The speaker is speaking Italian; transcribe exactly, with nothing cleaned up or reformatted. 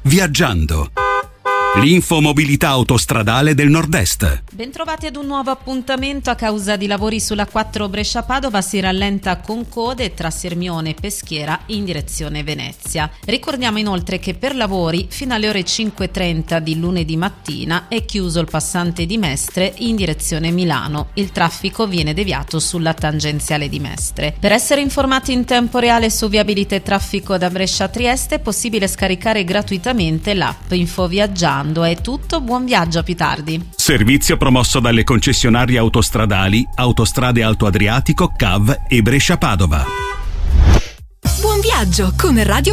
Viaggiando. L'infomobilità autostradale del Nord-Est. Bentrovati ad un nuovo appuntamento. A causa di lavori sulla quattro Brescia-Padova si rallenta con code tra Sirmione e Peschiera in direzione Venezia. Ricordiamo inoltre che per lavori fino alle ore cinque e trenta di lunedì mattina è chiuso il passante di Mestre in direzione Milano. Il traffico viene deviato sulla tangenziale di Mestre. Per essere informati in tempo reale su viabilità e traffico da Brescia a Trieste è possibile scaricare gratuitamente l'app Info Viaggiando. È tutto, buon viaggio, a più tardi. Servizio promosso dalle concessionarie autostradali Autostrade Alto Adriatico, C A V e Brescia Padova. Buon viaggio con Radio